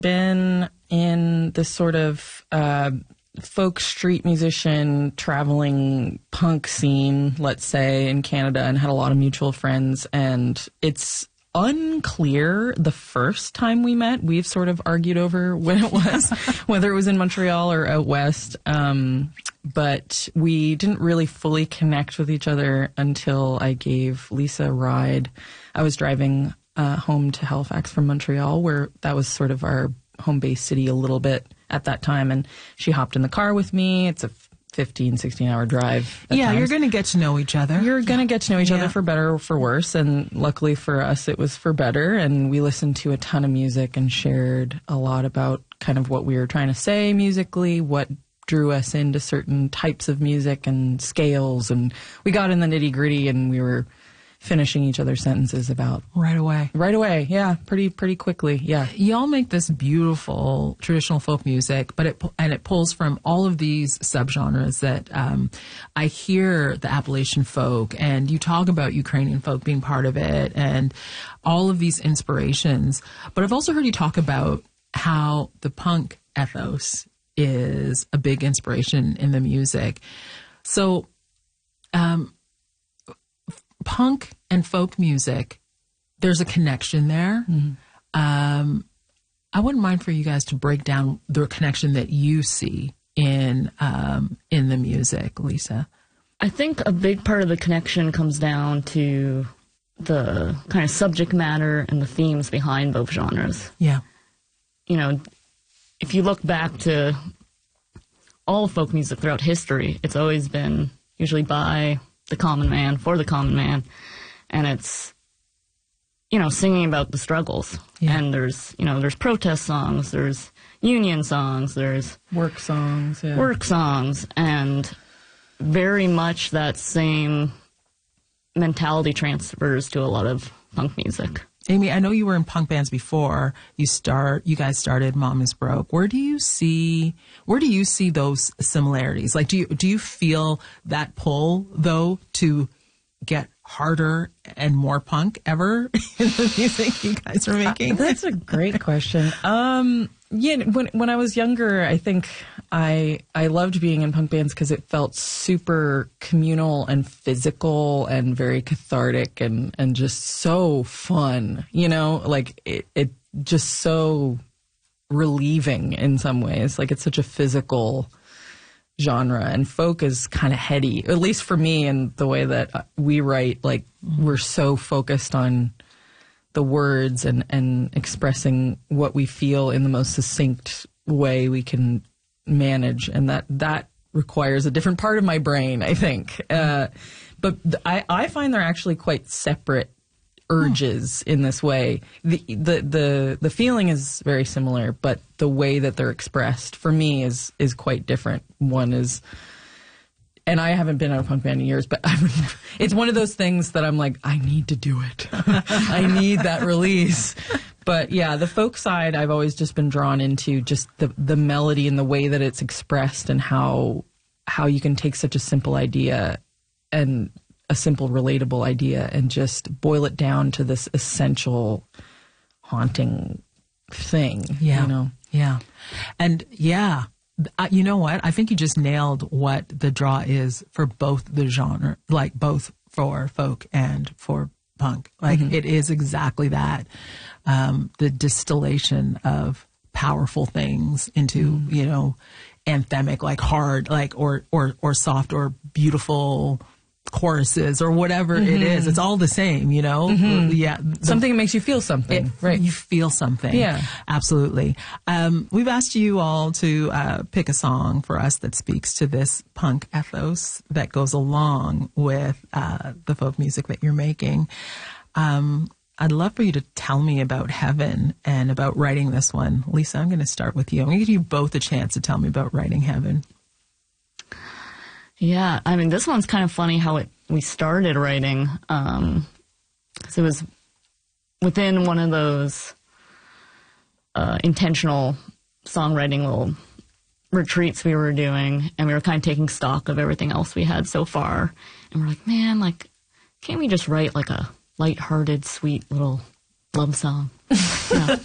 been in this sort of folk street musician traveling punk scene, let's say, in Canada, and had a lot of mutual friends. And it's unclear the first time we met. We've sort of argued over when it was, whether it was in Montreal or out west. But we didn't really fully connect with each other until I gave Lisa a ride. I was driving home to Halifax from Montreal, where that was sort of our home base city a little bit at that time. And she hopped in the car with me. It's a 15, 16-hour drive. Yeah, you're going to get to know each other. You're going to get to know each other for better or for worse. And luckily for us, it was for better. And we listened to a ton of music and shared a lot about kind of what we were trying to say musically, what drew us into certain types of music and scales. And we got in the nitty-gritty, and we were finishing each other's sentences about right away. Yeah, pretty quickly. Yeah, y'all make this beautiful traditional folk music, but it pulls from all of these subgenres that I hear the Appalachian folk, and you talk about Ukrainian folk being part of it, and all of these inspirations. But I've also heard you talk about how the punk ethos is a big inspiration in the music. So, punk and folk music, there's a connection there. Mm-hmm. I wouldn't mind for you guys to break down the connection that you see in the music, Lisa. I think a big part of the connection comes down to the kind of subject matter and the themes behind both genres. Yeah. You know, if you look back to all folk music throughout history, it's always been usually by the common man, for the common man. And it's, you know, singing about the struggles. Yeah. And there's protest songs, there's union songs, there's work songs. Yeah. Work songs. And very much that same mentality transfers to a lot of punk music. Amy, I know you were in punk bands before you guys started Mom Is Broke. Where do you see those similarities? Like, do you feel that pull though to get harder and more punk ever in the music you guys are making? That's a great question. Yeah, when I was younger, I think I loved being in punk bands because it felt super communal and physical and very cathartic and just so fun, you know, like it just so relieving in some ways. Like, it's such a physical genre, and folk is kind of heady, at least for me, and the way that we write. Like, we're so focused on the words and expressing what we feel in the most succinct way we can manage, and that requires a different part of my brain, I think. But I find they're actually quite separate urges in this way. The feeling is very similar, but the way that they're expressed for me is quite different. One is, and I haven't been in a punk band in years, but it's one of those things that I'm like, I need to do it. I need that release. But yeah, the folk side, I've always just been drawn into just the melody and the way that it's expressed, and how you can take such a simple idea and a simple, relatable idea and just boil it down to this essential, haunting thing. Yeah. You know? Yeah. And yeah. You know what? I think you just nailed what the draw is for both the genre, like both for folk and for punk. Like, it is exactly that. The distillation of powerful things into, you know, anthemic, like hard, like, or soft or beautiful choruses or whatever it is. It's all the same, you know? Yeah. Something that makes you feel something. Right. You feel something. Yeah. Absolutely. We've asked you all to pick a song for us that speaks to this punk ethos that goes along with the folk music that you're making. I'd love for you to tell me about Heaven and about writing this one. Lisa, I'm going to start with you. I'm going to give you both a chance to tell me about writing Heaven. Yeah, I mean, this one's kind of funny how we started writing. 'Cause it was within one of those intentional songwriting little retreats we were doing, and we were kind of taking stock of everything else we had so far. And we're like, man, like, can't we just write like a lighthearted, sweet little love song? Yeah.